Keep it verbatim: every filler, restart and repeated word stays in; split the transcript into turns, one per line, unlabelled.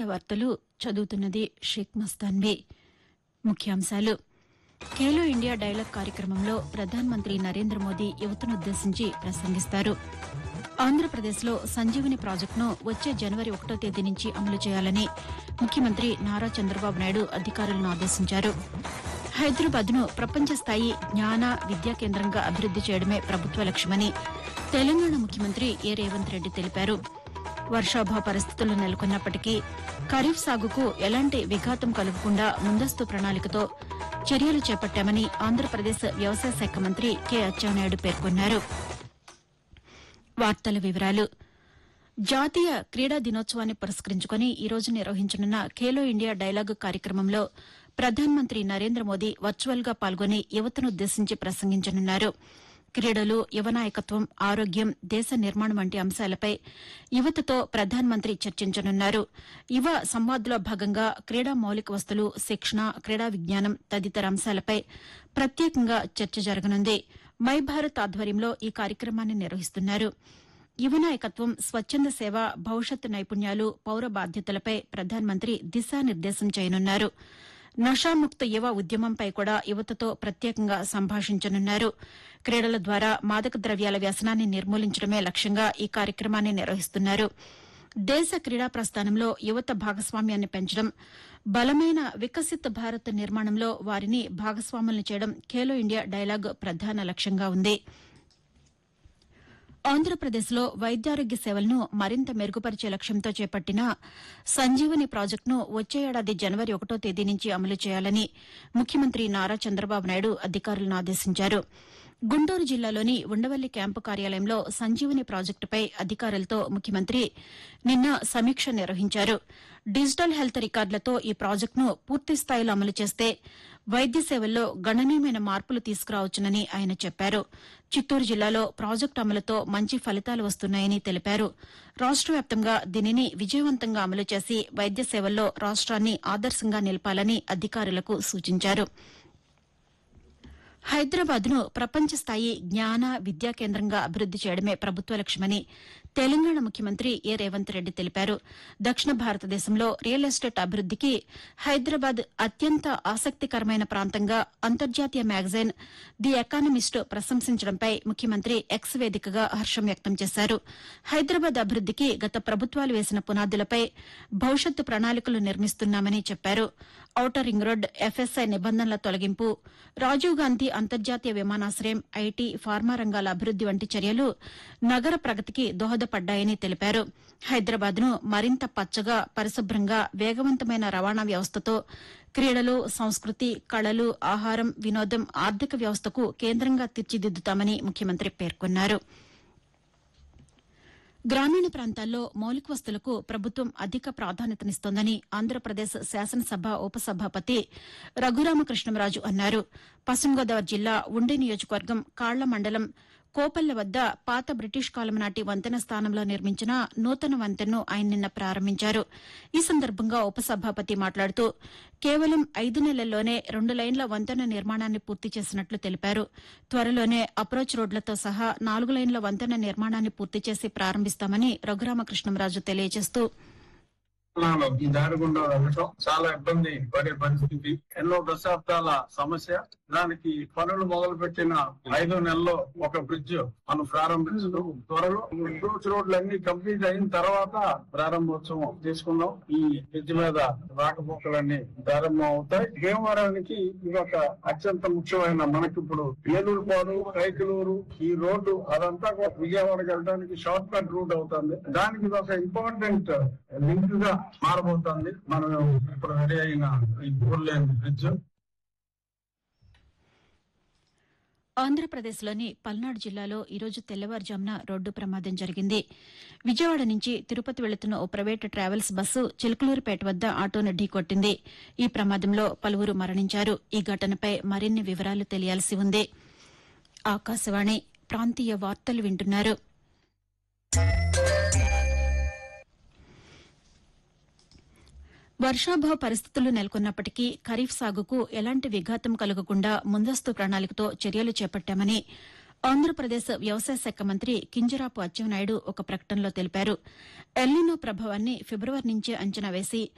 వార్తలు చదువుతున్నది షేక్ మస్తాన్వి. ముఖ్యాంశాలు. ఖేలో ఇండియా డైలాగ్ కార్యక్రమంలో ప్రధానమంత్రి నరేంద్ర మోదీ యువతనుద్దేశించి ప్రసంగిస్తారు. ఆంధ్రప్రదేశ్లో సంజీవని ప్రాజెక్టును వచ్చే జనవరి ఒకటో తేదీ నుంచి అమలు చేయాలని ముఖ్యమంత్రి నారా చంద్రబాబు నాయుడు అధికారులను ఆదేశించారు. హైదరాబాద్ను ప్రపంచ స్థాయి జ్ఞాన విద్యా కేంద్రంగా అభివృద్ది చేయడమే ప్రభుత్వ లక్ష్యమని తెలంగాణ ముఖ్యమంత్రి ఏ రేవంత్ రెడ్డి తెలిపారు. వర్షాభావ పరిస్థితులు నెలకొన్నప్పటికీ ఖరీఫ్ సాగుకు ఎలాంటి విఘాతం కలగకుండా ముందస్తు ప్రణాళికతో చర్యలు చేపట్టామని ఆంధ్రప్రదేశ్ వ్యవసాయ శాఖ మంత్రి కె అచ్చెన్నాయుడు పేర్కొన్నారు. వార్తల వివరాలు. జాతీయ క్రీడా దినోత్సవాన్ని పురస్కరించుకుని ఈ రోజు నిర్వహించనున్న ఖేలో ఇండియా డైలాగ్ కార్యక్రమంలో ప్రధానమంత్రి నరేంద్ర మోదీ వర్చువల్గా పాల్గొని యువతనుద్దేశించి ప్రసంగించనున్నారు. క్రీడలు, యువ నాయకత్వం, ఆరోగ్యం, దేశ నిర్మాణం వంటి అంశాలపై యువతతో ప్రధానమంత్రి చర్చించనున్నారు. యువ సంవాద్లో భాగంగా క్రీడా మౌలిక వస్తులు, శిక్షణ, క్రీడా విజ్ఞానం తదితర అంశాలపై ప్రత్యేకంగా చర్చ జరగనుంది. మై భారత్ ఆధ్వర్యంలో ఈ కార్యక్రమాన్ని నిర్వహిస్తున్నారు. యువ నాయకత్వం, స్వచ్చంద సేవ, భవిష్యత్ నైపుణ్యాలు, పౌర బాధ్యతలపై ప్రధానమంత్రి దిశానిర్దేశం చేయనున్నారు. నషాముక్త యువ ఉద్యమంపై కూడా యువతతో ప్రత్యేకంగా సంభాషించనున్నారు. క్రీడల ద్వారా మాదక ద్రవ్యాల వ్యసనాన్ని నిర్మూలించడమే లక్ష్యంగా ఈ కార్యక్రమాన్ని నిర్వహిస్తున్నారు. దేశ క్రీడా ప్రస్థానంలో యువత భాగస్వామ్యాన్ని పెంచడం, బలమైన వికసిత్ భారత్ నిర్మాణంలో వారిని భాగస్వాములను చేయడం ఖేలో ఇండియా డైలాగ్ ప్రధాన లక్ష్యంగా ఉంది. ఆంధ్రప్రదేశ్లో వైద్యారోగ్య సేవలను మరింత మెరుగుపరిచే లక్ష్యంతో చేపట్టిన సంజీవని ప్రాజెక్టును వచ్చే ఏడాది జనవరి ఒకటో తేదీ నుంచి అమలు చేయాలని ముఖ్యమంత్రి నారా చంద్రబాబు నాయుడు అధికారులను ఆదేశించారు. గుంటూరు జిల్లాలోని ఉండవల్లి క్యాంపు కార్యాలయంలో సంజీవని ప్రాజెక్టుపై అధికారులతో ముఖ్యమంత్రి నిన్న సమీక్ష నిర్వహించారు. డిజిటల్ హెల్త్ రికార్డులతో ఈ ప్రాజెక్టును పూర్తిస్థాయిలో అమలు చేస్తే వైద్య సేవల్లో గణనీయమైన మార్పులు తీసుకురావచ్చునని ఆయన చెప్పారు. చిత్తూరు జిల్లాలో ప్రాజెక్టు అమలుతో మంచి ఫలితాలు వస్తున్నాయని తెలిపారు. రాష్ట వ్యాప్తంగా దీనిని విజయవంతంగా అమలు చేసి వైద్య సేవల్లో రాష్ట్రాన్ని ఆదర్శంగా నిలపాలని అధికారులకు సూచించారు. హైదరాబాద్ను ప్రపంచ స్థాయి జ్ఞాన విద్యా కేంద్రంగా అభివృద్ది చేయడమే ప్రభుత్వ లక్ష్యమని తెలంగాణ ముఖ్యమంత్రి ఏ రేవంత్ రెడ్డి తెలిపారు. దక్షిణ భారతదేశంలో రియల్ ఎస్టేట్ అభివృద్దికి హైదరాబాద్ అత్యంత ఆసక్తికరమైన ప్రాంతంగా అంతర్జాతీయ మ్యాగజైన్ ది ఎకానమిస్ట్ ప్రశంసించడంపై ముఖ్యమంత్రి ఎక్స్ వేదికగా హర్షం వ్యక్తం చేశారు. హైదరాబాద్ అభివృద్దికి గత ప్రభుత్వాలు వేసిన పునాదులపై భవిష్యత్తు ప్రణాళికలు నిర్మిస్తున్నామని చెప్పారు. ఔటర్ రింగ్ రోడ్, ఎఫ్ఎస్ఐ నిబంధనల తొలగింపు, రాజీవ్ గాంధీ అంతర్జాతీయ విమానాశ్రయం, ఐటీ, ఫార్మా రంగాల అభివృద్ది వంటి చర్యలు నగర ప్రగతికి దోహదపడ్డాయని తెలిపారు. హైదరాబాద్ను మరింత పచ్చగా, పరిశుభ్రంగా, వేగవంతమైన రవాణా వ్యవస్థతో క్రీడలు, సంస్కృతి, కళలు, ఆహారం, వినోదం, ఆర్థిక వ్యవస్థకు కేంద్రంగా తీర్చిదిద్దుతామని ముఖ్యమంత్రి పేర్కొన్నారు. గ్రామీణ ప్రాంతాల్లో మౌలిక వస్తులకు ప్రభుత్వం అధిక ప్రాధాన్యతనిస్తోందని ఆంధ్రప్రదేశ్ శాసనసభ ఉపసభాపతి రఘురామకృష్ణంరాజు అన్నారు. పశ్చిమ గోదావరి జిల్లా ఉండి నియోజకవర్గం కాళ్ల మండలం కోపల్ల వద్ద పాత బ్రిటిష్ కాలం నాటి వంతెన స్థానంలో నిర్మించిన నూతన వంతెనను ఆయన నిన్న ప్రారంభించారు. ఈ సందర్భంగా ఉపసభాపతి మాట్లాడుతూ కేవలం ఐదు నెలల్లోనే రెండు లైన్ల వంతెన నిర్మాణాన్ని పూర్తి చేసినట్లు తెలిపారు. త్వరలోనే అప్రోచ్ రోడ్లతో సహా నాలుగు లైన్ల వంతెన నిర్మాణాన్ని పూర్తి చేసి ప్రారంభిస్తామని రఘురామకృష్ణంరాజు తెలియజేస్తూ
ఈ దారి గుండా వెళ్ళటం చాలా ఇబ్బంది పడే పరిస్థితి, ఎన్నో దశాబ్దాల సమస్య. దానికి పనులు మొదలు పెట్టిన ఐదో నెలలో ఒక బ్రిడ్జ్ మనం ప్రారంభించడం, త్వరలో అప్రోచ్ రోడ్లు అన్ని కంప్లీట్ అయిన తర్వాత ప్రారంభోత్సవం చేసుకున్నాం. ఈ బ్రిడ్జ్ మీద రాకపోకలన్నీ ప్రారంభం అవుతాయి. భీమవరానికి ఇది ఒక అత్యంత ముఖ్యమైన, మనకి ఇప్పుడు ఏలూరు పాడు, రైతులూరు ఈ రోడ్డు అదంతా కూడా విజయవాడకి వెళ్ళడానికి షార్ట్ కట్ రూట్ అవుతుంది. దానికి ఇది ఒక ఇంపార్టెంట్ లింక్ గా మారబోతోంది. మనం ఇప్పుడు రెడీ అయిన ఈ ఫోర్ లేన్ బ్రిడ్జ్.
ఆంధ్రప్రదేశ్లోని పల్నాడు జిల్లాలో ఈరోజు తెల్లవారుజామున రోడ్డు ప్రమాదం జరిగింది. విజయవాడ నుంచి తిరుపతి వెళుతున్న ఓ ప్రైవేటు ట్రావెల్స్ బస్సు చిలుకలూరుపేట వద్ద ఆటోను ఢీకొట్టింది. ఈ ప్రమాదంలో పలువురు మరణించారు. ఈ ఘటనపై మరిన్ని వివరాలు తెలియాల్సి ఉంది. ఆకాశవాణి ప్రాంతీయ వార్తలు వింటున్నారు. వర్షాభావ పరిస్థితులు నెలకొన్నప్పటికీ ఖరీఫ్ సాగుకు ఎలాంటి విఘాతం కలగకుండా ముందస్తు ప్రణాళికతో చర్యలు చేపట్టామని ఆంధ్రప్రదేశ్ వ్యవసాయ శాఖ మంత్రి కింజరాపు అచ్చెన్నాయుడు ఒక ప్రకటనలో తెలిపారు. ఎల్నినో ప్రభావాన్ని ఫిబ్రవరి నుంచే అంచనా వేసి